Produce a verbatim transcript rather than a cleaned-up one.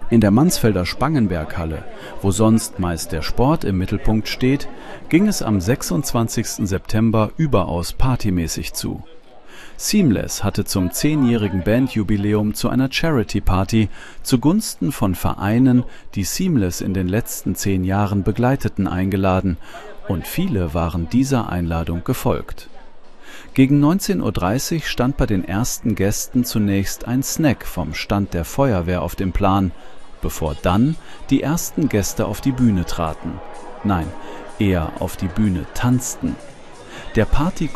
In der Mansfelder Spangenberg-Halle, wo sonst meist der Sport im Mittelpunkt steht, ging es am sechsundzwanzigsten September überaus partymäßig zu. Seamless hatte zum zehnjährigen Bandjubiläum zu einer Charity-Party zugunsten von Vereinen, die Seamless in den letzten zehn Jahren begleiteten, eingeladen, und viele waren dieser Einladung gefolgt. Gegen neunzehn Uhr dreißig stand bei den ersten Gästen zunächst ein Snack vom Stand der Feuerwehr auf dem Plan, bevor dann die ersten Gäste auf die Bühne traten. Nein, eher auf die Bühne tanzten. Der Party